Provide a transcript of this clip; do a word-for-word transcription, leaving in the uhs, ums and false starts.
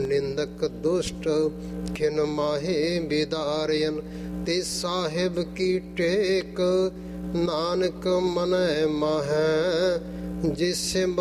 ਨਿੰਦਕ ਦੁਸ਼ਟ ਖਿਨ ਮਾਹੇ ਬਿਦਾਰਿਯਨ। ਤੇ ਸਾਹਿਬ ਕੀ ਟੇਕ ਨਾਨਕ ਮਨੈ ਮਾਹੈ। ਜਿਸ